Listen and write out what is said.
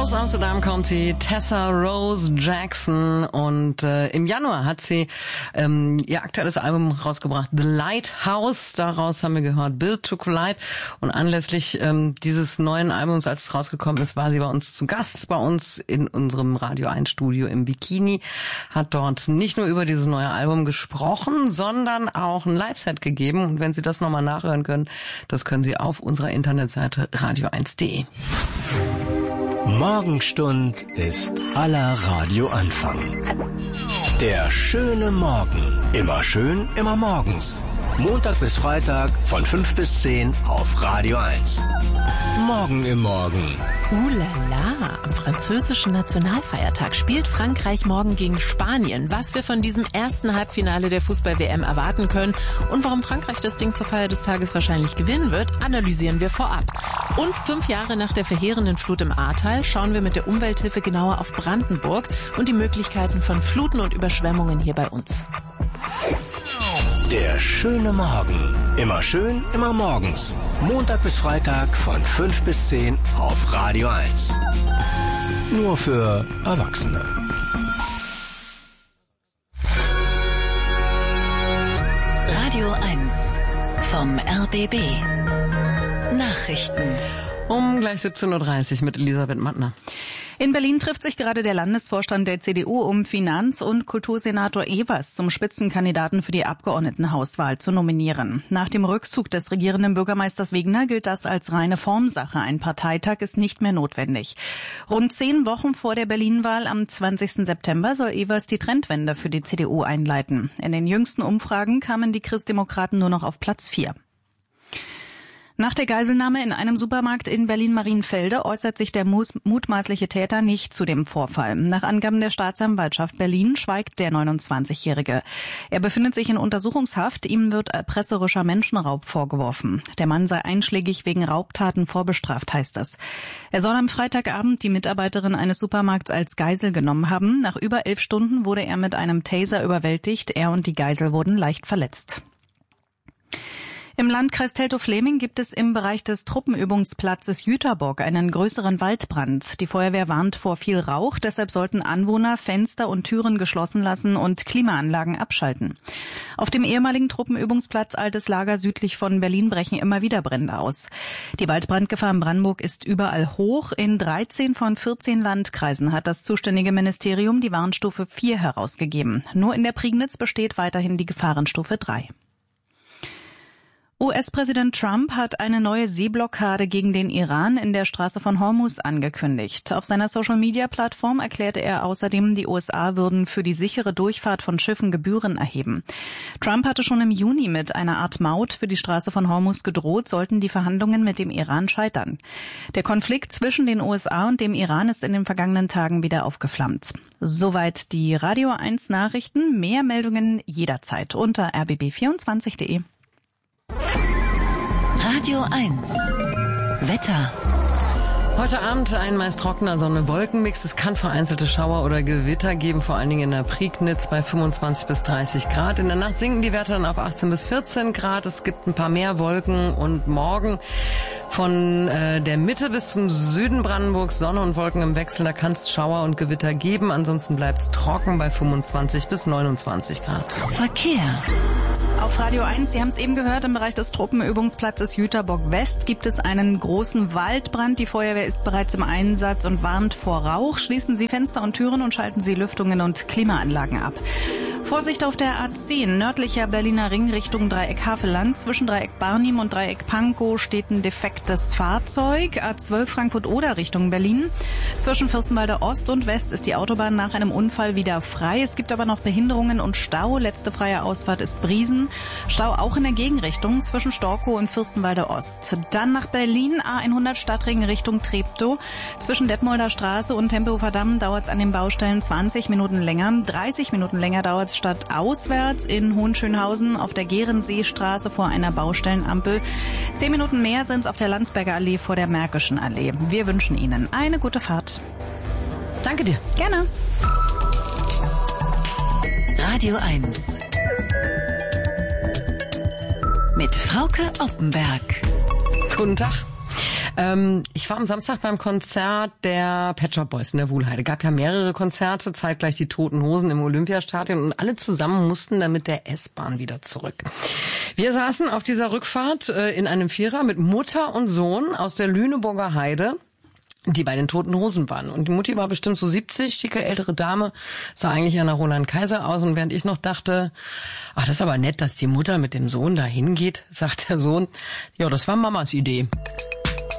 Aus Amsterdam kommt sie, Tessa Rose Jackson, und im Januar hat sie ihr aktuelles Album rausgebracht, The Lighthouse. Daraus haben wir gehört Built to Collide, und anlässlich dieses neuen Albums, als es rausgekommen ist, war sie bei uns zu Gast, bei uns in unserem Radio 1 Studio im Bikini, hat dort nicht nur über dieses neue Album gesprochen, sondern auch ein Live-Set gegeben, und wenn Sie das nochmal nachhören können, das können Sie auf unserer Internetseite radio1.de. Morgenstund ist aller Radioanfang. Der schöne Morgen. Immer schön, immer morgens. Montag bis Freitag von 5 bis 10 auf Radio 1. Morgen im Morgen. La, am französischen Nationalfeiertag spielt Frankreich morgen gegen Spanien. Was wir von diesem ersten Halbfinale der Fußball-WM erwarten können und warum Frankreich das Ding zur Feier des Tages wahrscheinlich gewinnen wird, analysieren wir vorab. Und 5 Jahre nach der verheerenden Flut im Ahrtal schauen wir mit der Umwelthilfe genauer auf Brandenburg und die Möglichkeiten von Fluten und Überschwemmungen hier bei uns. Der schöne Morgen. Immer schön, immer morgens. Montag bis Freitag von 5 bis 10 auf Radio 1. Nur für Erwachsene. Radio 1 vom RBB. Nachrichten. Um gleich 17.30 Uhr mit Elisabeth Mattner. In Berlin trifft sich gerade der Landesvorstand der CDU, um Finanz- und Kultursenator Evers zum Spitzenkandidaten für die Abgeordnetenhauswahl zu nominieren. Nach dem Rückzug des regierenden Bürgermeisters Wegner gilt das als reine Formsache. Ein Parteitag ist nicht mehr notwendig. Rund 10 Wochen vor der Berlin-Wahl am 20. September soll Evers die Trendwende für die CDU einleiten. In den jüngsten Umfragen kamen die Christdemokraten nur noch auf Platz 4. Nach der Geiselnahme in einem Supermarkt in Berlin-Marienfelde äußert sich der mutmaßliche Täter nicht zu dem Vorfall. Nach Angaben der Staatsanwaltschaft Berlin schweigt der 29-Jährige. Er befindet sich in Untersuchungshaft. Ihm wird erpresserischer Menschenraub vorgeworfen. Der Mann sei einschlägig wegen Raubtaten vorbestraft, heißt es. Er soll am Freitagabend die Mitarbeiterin eines Supermarkts als Geisel genommen haben. Nach über 11 Stunden wurde er mit einem Taser überwältigt. Er und die Geisel wurden leicht verletzt. Im Landkreis Teltow-Fläming gibt es im Bereich des Truppenübungsplatzes Jüterbock einen größeren Waldbrand. Die Feuerwehr warnt vor viel Rauch, deshalb sollten Anwohner Fenster und Türen geschlossen lassen und Klimaanlagen abschalten. Auf dem ehemaligen Truppenübungsplatz Altes Lager südlich von Berlin brechen immer wieder Brände aus. Die Waldbrandgefahr in Brandenburg ist überall hoch. In 13 von 14 Landkreisen hat das zuständige Ministerium die Warnstufe 4 herausgegeben. Nur in der Prignitz besteht weiterhin die Gefahrenstufe 3. US-Präsident Trump hat eine neue Seeblockade gegen den Iran in der Straße von Hormuz angekündigt. Auf seiner Social-Media-Plattform erklärte er außerdem, die USA würden für die sichere Durchfahrt von Schiffen Gebühren erheben. Trump hatte schon im Juni mit einer Art Maut für die Straße von Hormuz gedroht, sollten die Verhandlungen mit dem Iran scheitern. Der Konflikt zwischen den USA und dem Iran ist in den vergangenen Tagen wieder aufgeflammt. Soweit die Radio 1 Nachrichten. Mehr Meldungen jederzeit unter rbb24.de. Radio 1 Wetter. Heute Abend ein meist trockener Sonne-Wolkenmix. Es kann vereinzelte Schauer oder Gewitter geben, vor allen Dingen in der Prignitz bei 25 bis 30 Grad. In der Nacht sinken die Werte dann auf 18 bis 14 Grad. Es gibt ein paar mehr Wolken, und morgen von der Mitte bis zum Süden Brandenburgs Sonne und Wolken im Wechsel. Da kann es Schauer und Gewitter geben. Ansonsten bleibt es trocken bei 25 bis 29 Grad. Verkehr. Auf Radio 1, Sie haben es eben gehört, im Bereich des Truppenübungsplatzes Jüterbock West gibt es einen großen Waldbrand. Die Feuerwehr ist bereits im Einsatz und warnt vor Rauch. Schließen Sie Fenster und Türen und schalten Sie Lüftungen und Klimaanlagen ab. Vorsicht auf der A10, nördlicher Berliner Ring Richtung Dreieck Havelland. Zwischen Dreieck Barnim und Dreieck Pankow steht ein defektes Fahrzeug. A12 Frankfurt-Oder Richtung Berlin. Zwischen Fürstenwalde Ost und West ist die Autobahn nach einem Unfall wieder frei. Es gibt aber noch Behinderungen und Stau. Letzte freie Ausfahrt ist Briesen. Stau auch in der Gegenrichtung zwischen Storkow und Fürstenwalde Ost. Dann nach Berlin, A100 Stadtring Richtung Treptow. Zwischen Detmolder Straße und Tempelhofer Damm dauert es an den Baustellen 20 Minuten länger. 30 Minuten länger dauert es stadtauswärts in Hohenschönhausen auf der Gerenseestraße vor einer Baustellenampel. 10 Minuten mehr sind es auf der Landsberger Allee vor der Märkischen Allee. Wir wünschen Ihnen eine gute Fahrt. Danke dir. Gerne. Radio 1 mit Frauke Oppenberg. Guten Tag. Ich war am Samstag beim Konzert der Pet Shop Boys in der Wuhlheide. Gab ja mehrere Konzerte, zeitgleich die Toten Hosen im Olympiastadion und alle zusammen mussten dann mit der S-Bahn wieder zurück. Wir saßen auf dieser Rückfahrt in einem Vierer mit Mutter und Sohn aus der Lüneburger Heide, die bei den Toten Hosen waren. Und die Mutti war bestimmt so 70, schicke ältere Dame, sah eigentlich an der Roland Kaiser aus. Und während ich noch dachte, ach, das ist aber nett, dass die Mutter mit dem Sohn da hingeht, sagt der Sohn, ja, das war Mamas Idee.